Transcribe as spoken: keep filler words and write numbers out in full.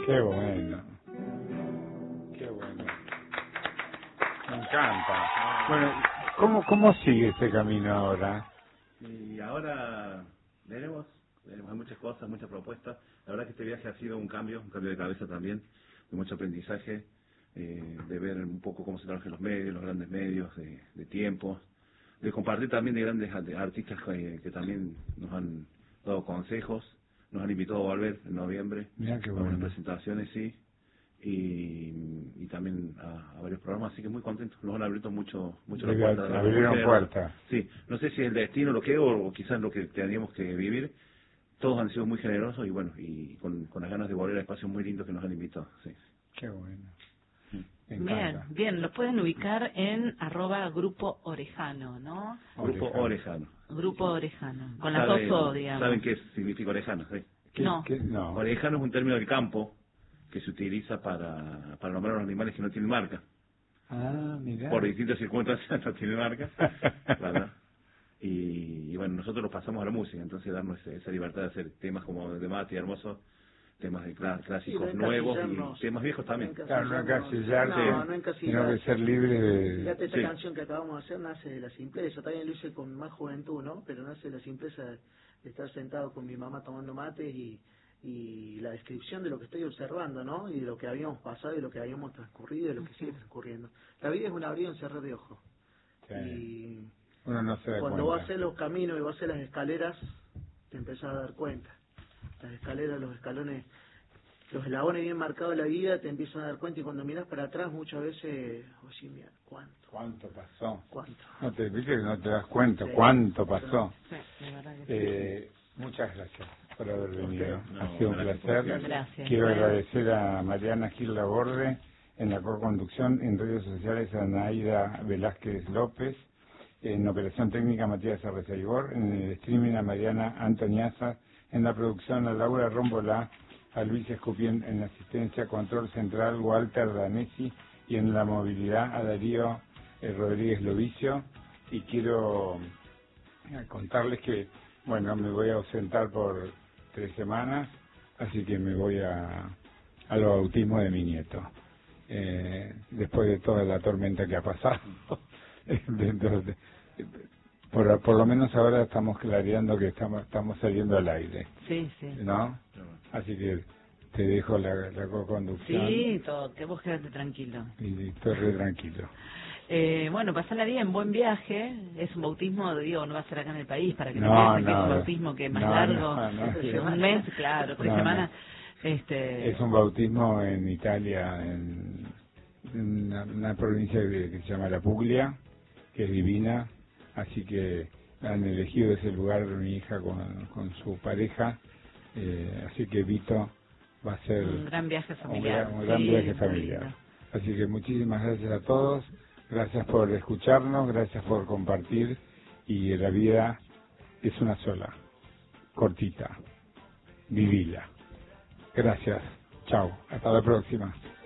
Qué bueno. Qué bueno. Me encanta. Bueno, ¿cómo, cómo sigue este camino ahora? Y ahora veremos, veremos, hay muchas cosas, muchas propuestas. La verdad que este viaje ha sido un cambio, un cambio de cabeza también, de mucho aprendizaje, eh, de ver un poco cómo se trabajan los medios, los grandes medios, de, de tiempos, de compartir también de grandes artistas que, que también nos han dado consejos, nos han invitado a volver en noviembre. Mira qué a bueno. unas presentaciones, sí, y, y también a, a varios programas, así que muy contentos, nos han abierto mucho, mucho la puerta. De la abrieron puertas. Sí, no sé si es el destino lo que es o, o quizás lo que teníamos que vivir. Todos han sido muy generosos y bueno, y con, con las ganas de volver a espacios muy lindos que nos han invitado. Sí. Qué bueno. Bien, bien, lo pueden ubicar en arroba Grupo Orejano, ¿no? Grupo Orejano. Grupo Orejano, con las ¿Saben, dos O, digamos. ¿Saben qué significa orejano? Sí. ¿Qué, no. qué? no. Orejano es un término del campo que se utiliza para, para nombrar a los animales que no tienen marca. Ah, mira. Por distintas circunstancias no tienen marca, ¿verdad? Y, y bueno, nosotros nos pasamos a la música, entonces darnos esa, esa libertad de hacer temas como de Mati, hermosos, temas de clá- clásicos Sí, no nuevos encasillarnos. y temas viejos también. No Claro, no encasillarse, No, no sino que ser libre de... Fíjate, esta Sí. canción que acabamos de hacer nace de la simpleza. También lo hice con más juventud, ¿no? Pero nace de la simpleza de estar sentado con mi mamá tomando mate y, y la descripción de lo que estoy observando, ¿no? Y de lo que habíamos pasado y de lo que habíamos transcurrido y de lo que sigue transcurriendo. La vida es un abrir y un cerrar de ojos. Sí. Y Uno no se da cuando cuenta. vos haces los caminos y vos haces las escaleras, te empezás a dar cuenta. Las escaleras, los escalones, los eslabones bien marcados de la vida, te empiezan a dar cuenta y cuando miras para atrás muchas veces, oye, mira, ¿cuánto? ¿Cuánto pasó? ¿Cuánto? No te viste que no te das cuenta Sí. cuánto pasó. Sí, de verdad que sí. Eh, muchas gracias por haber venido. No, ha sido un gracias por placer. hacerlo. Gracias. Quiero Bueno. agradecer a Mariana Gil Laborde en la co-conducción, en redes sociales a Naida Velázquez López, en operación técnica Matías Arrezaigor, en el streaming a Mariana Antoniaza, en la producción a Laura Rombolá, a Luis Escupien en la asistencia, control central Walter Danesi y en la movilidad a Darío eh, Rodríguez Lovicio. Y quiero eh, contarles que, bueno, me voy a ausentar por tres semanas, así que me voy a al bautismo de mi nieto, eh, después de toda la tormenta que ha pasado. Dentro de, por, por lo menos ahora estamos clareando que estamos estamos saliendo al aire, Sí, sí. ¿no? Así que te dejo la, la co-conducción. Sí, todo, que vos quedate tranquilo. Y estoy re tranquilo. Eh, bueno, pasala bien, buen viaje. Es un bautismo, digo, no va a ser acá en el país, para que no, No, piensen que es no, un bautismo que es más no, largo. no, no, Es sí. un mes, claro, tres No, no. semanas. Este, Es un bautismo en Italia, en, en una, una provincia que, que se llama La Puglia, que es divina, así que han elegido ese lugar mi hija con, con su pareja, eh, así que Vito va a ser un gran viaje un familiar. gran, un gran Sí, viaje muy familiar. lindo. Así que muchísimas gracias a todos, gracias por escucharnos, gracias por compartir, y la vida es una sola, cortita, vivila. Gracias, chao, hasta la próxima.